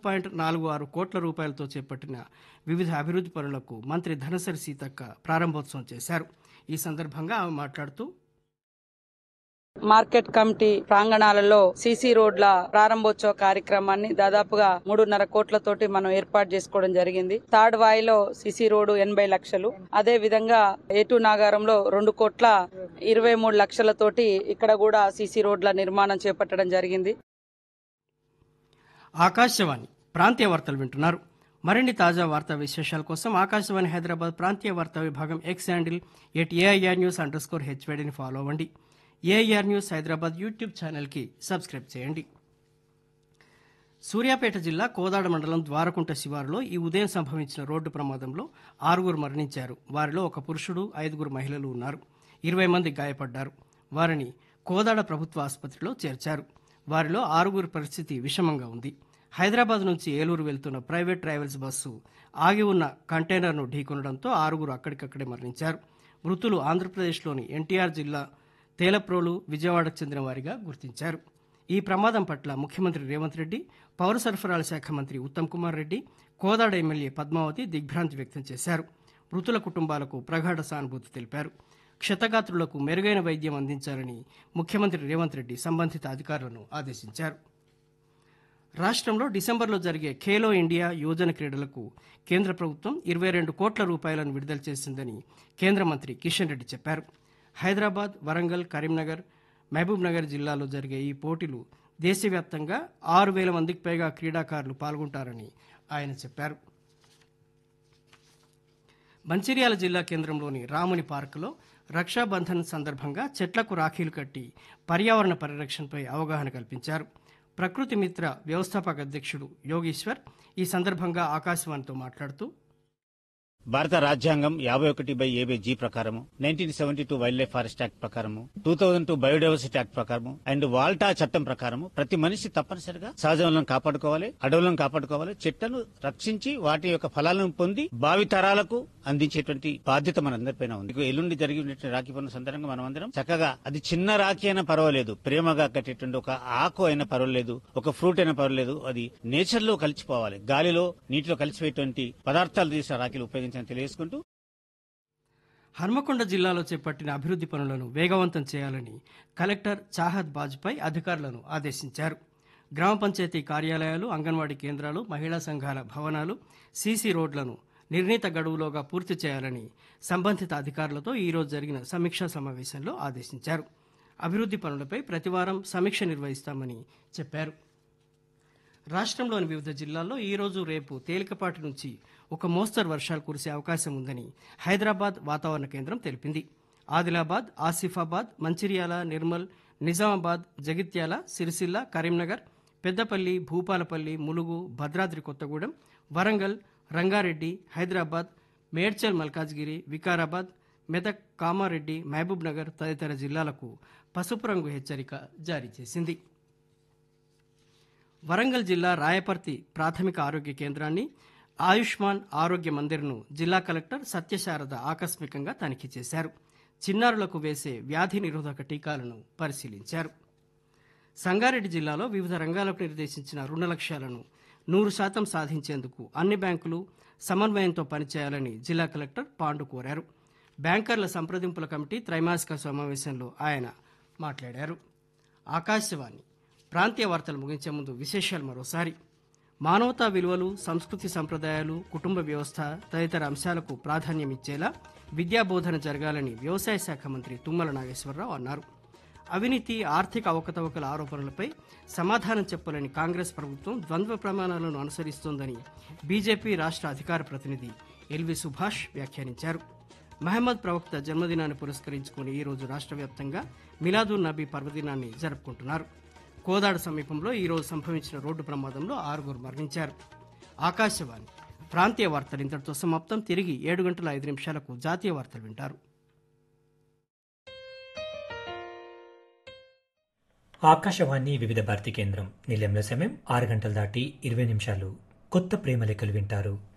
4.46 కోట్ల రూపాయలతో చేపట్టిన వివిధ అభివృద్ధి పనులకు మంత్రి ధనసరి సీతక్క ప్రారంభోత్సవం చేశారు. ఈ సందర్భంగా ఆమె మాట్లాడుతూ, మార్కెట్ కమిటీ ప్రాంగణాలలో సీసీ రోడ్ల ప్రారంభోత్సవ కార్యక్రమాన్ని దాదాపుగా 3.5 కోట్లతోటి మనం ఏర్పాటు చేసుకోవడం జరిగింది. థర్డ్ వాయిలో సీసీ రోడ్డు 80 లక్షలు, అదే విధంగా ఏటూ నాగారంలో 2,23 లక్షలతోటి ఇక్కడ కూడా సీసీ రోడ్ల నిర్మాణం చేపట్టడం జరిగింది. ఆకాశవాణి ప్రాంతీయ వార్తలు వింటున్నారు. మరిన్ని తాజా వార్తా విశేషాల కోసం ఆకాశవాణి హైదరాబాద్ ప్రాంతీయ వార్తా విభాగం ఎక్స్ హ్యాండిల్ @AIRnews_HVDని ఫాలో అవ్వండి. ఏఐఆర్ న్యూస్ హైదరాబాద్ యూట్యూబ్ ఛానల్కి సబ్స్క్రైబ్ చేయండి. సూర్యాపేట జిల్లా కోదాడ మండలం ద్వారకుంట శివారులో ఈ ఉదయం సంభవించిన రోడ్డు ప్రమాదంలో 6 మరణించారు. వారిలో ఒక పురుషుడు, 5 మహిళలు ఉన్నారు. 20 మంది గాయపడ్డారు. వారిని కోదాడ ప్రభుత్వ ఆసుపత్రిలో చేర్చారు. వారిలో 6 పరిస్థితి విషమంగా ఉంది. హైదరాబాద్ నుంచి ఏలూరు వెళ్తున్న ప్రైవేట్ ట్రావెల్స్ బస్సు ఆగి ఉన్న కంటైనర్ను ఢీకొనడంతో 6 అక్కడికక్కడే మరణించారు. మృతులు ఆంధ్రప్రదేశ్లోని ఎన్టీఆర్ జిల్లా తేలప్రోలు, విజయవాడకు చెందిన వారిగా గుర్తించారు. ఈ ప్రమాదం పట్ల ముఖ్యమంత్రి రేవంత్ రెడ్డి, పౌర సరఫరాల శాఖ మంత్రి ఉత్తమ్ కుమార్ రెడ్డి, కోదాడ ఎమ్మెల్యే పద్మావతి దిగ్భ్రాంతి వ్యక్తం చేశారు. మృతుల కుటుంబాలకు ప్రగాఢ సానుభూతి తెలిపారు. క్షతగాత్రులకు మెరుగైన వైద్యం అందించాలని ముఖ్యమంత్రి రేవంత్ రెడ్డి సంబంధిత అధికారులను ఆదేశించారు. రాష్ట్రంలో డిసెంబర్లో జరిగే ఖేలో ఇండియా యువజన క్రీడలకు కేంద్ర ప్రభుత్వం 22 కోట్ల రూపాయలను విడుదల చేసిందని కేంద్ర మంత్రి కిషన్ రెడ్డి చెప్పారు. హైదరాబాద్, వరంగల్, కరీంనగర్, మహబూబ్ నగర్ జిల్లాలో జరిగే ఈ పోటీలు దేశవ్యాప్తంగా 6,000 మందికి పైగా క్రీడాకారులు పాల్గొంటారని ఆయన చెప్పారు. మంచిర్యాల జిల్లా కేంద్రంలోని రాముని పార్కులో రక్షాబంధన్ సందర్భంగా చెట్లకు రాఖీలు కట్టి పర్యావరణ పరిరక్షణపై అవగాహన కల్పించారు. ప్రకృతి మిత్ర వ్యవస్థాపక అధ్యక్షుడు యోగేశ్వర్ ఈ సందర్భంగా ఆకాశవాణితో మాట్లాడుతూ, భారత రాజ్యాంగం 51/ABG ప్రకారము, 1972 వైల్డ్ లైఫ్ ఫారెస్ట్ యాక్ట్ ప్రకారము, 2002 బయోడైవర్సిటీ యాక్ట్ ప్రకారము అండ్ వాల్టా చట్టం ప్రకారము ప్రతి మనిషి తప్పనిసరిగా సహజ వనరులను కాపాడుకోవాలి, అడవులను కాపాడుకోవాలి, చెట్లను రక్షించి వాటి యొక్క ఫలాలను పొంది భావి తరాలకు అందించేటువంటి బాధ్యత మనందరిపైన ఉంది. ఎల్లుండి జరిగినటువంటి రాఖీ పండుగ సందర్భంగా మనం అందరం చక్కగా, అది చిన్న రాఖీ అయినా పర్వాలేదు, ప్రేమగా కట్టేటువంటి ఒక ఆకు అయినా పర్వాలేదు, ఒక ఫ్రూట్ అయినా పర్వాలేదు, అది నేచర్ లో కలిసిపోవాలి, గాలిలో నీటిలో కలిసిపోయేటువంటి పదార్థాలు తీసిన రాఖీలు ఉపయోగించాలి తెలియజేసుకుంటూ, హన్మకొండ జిల్లాలో చేపట్టిన అభివృద్ధి పనులను వేగవంతం చేయాలని కలెక్టర్ చాహద్ బాజ్పై అధికారులను ఆదేశించారు. గ్రామ పంచాయతీ కార్యాలయాలు, అంగన్వాడీ కేంద్రాలు, మహిళా సంఘాల భవనాలు, సీసీ రోడ్లను నిర్ణీత గడువులోగా పూర్తి చేయాలని సంబంధిత అధికారులతో ఈరోజు జరిగిన సమీక్షా సమావేశంలో ఆదేశించారు. అభివృద్ధి పనులపై ప్రతివారం సమీక్ష నిర్వహిస్తామని చెప్పారు. రాష్ట్రంలోని వివిధ జిల్లాల్లో ఈరోజు, రేపు తేలికపాటి నుంచి ఒక మోస్తరు వర్షాలు కురిసే అవకాశం ఉందని హైదరాబాద్ వాతావరణ కేంద్రం తెలిపింది. ఆదిలాబాద్, ఆసిఫాబాద్, మంచిర్యాల, నిర్మల్, నిజామాబాద్, జగిత్యాల, సిరిసిల్ల, కరీంనగర్, పెద్దపల్లి, భూపాలపల్లి, ములుగు, భద్రాద్రి కొత్తగూడెం, వరంగల్, రంగారెడ్డి, హైదరాబాద్, మేడ్చల్ మల్కాజ్గిరి, వికారాబాద్, మెదక్, కామారెడ్డి, మహబూబ్ నగర్ తదితర జిల్లాలకు పసుపు రంగు హెచ్చరిక జారీ చేసింది. వరంగల్ జిల్లా రాయపర్తి ప్రాథమిక ఆరోగ్య కేంద్రాన్ని, ఆయుష్మాన్ ఆరోగ్య మందిర్ను జిల్లా కలెక్టర్ సత్యశారద ఆకస్మికంగా తనిఖీ చేశారు. చిన్నారులకు వేసే వ్యాధి నిరోధక టీకాలను పరిశీలించారు. సంగారెడ్డి జిల్లాలో వివిధ రంగాలకు నిర్దేశించిన రుణ లక్ష్యాలను 100% సాధించేందుకు అన్ని బ్యాంకులు సమన్వయంతో పనిచేయాలని జిల్లా కలెక్టర్ పాండు కోరారు. బ్యాంకర్ల సంప్రదింపుల కమిటీ త్రైమాసిక సమావేశంలో ఆయన మాట్లాడారు. ఆకాశవాణి ప్రాంతీయ వార్తలు ముగించే ముందు విశేషాలు మరోసారి. మానవతా విలువలు, సంస్కృతి సంప్రదాయాలు, కుటుంబ వ్యవస్థ తదితర అంశాలకు ప్రాధాన్యమిచ్చేలా విద్యాబోధన జరగాలని వ్యవసాయ శాఖ మంత్రి తుమ్మల నాగేశ్వరరావు అన్నారు. అవినీతి, ఆర్థిక అవకతవకల ఆరోపణలపై సమాధానం చెప్పాలని కాంగ్రెస్ ప్రభుత్వం ద్వంద్వ ప్రమాణాలను అనుసరిస్తోందని బీజేపీ రాష్ట్ర అధికార ప్రతినిధి ఎల్వి సుభాష్ వ్యాఖ్యానించారు. మహమ్మద్ ప్రవక్త జన్మదినాన్ని పురస్కరించుకుని ఈరోజు రాష్ట్ర వ్యాప్తంగా మిలాదున్ నబీ పర్వదినాన్ని జరుపుకుంటున్నారు. కోదాడ సమీపంలో ఈరోజు సంభవించిన రోడ్డు ప్రమాదంలో 6 మరణించారు. ఆకాశవాణి ప్రాంతీయ వార్తలు ఇంతటితో సమాప్తం. తిరిగి 7:05 జాతీయ వార్తలు వింటారు. ఆకాశవాణి వివిధ భారతి కేంద్రం నిలయంలో సమయం 6 గంటలు దాటి 20 నిమిషాలు. కొత్త ప్రేమ లేఖలు వింటారు.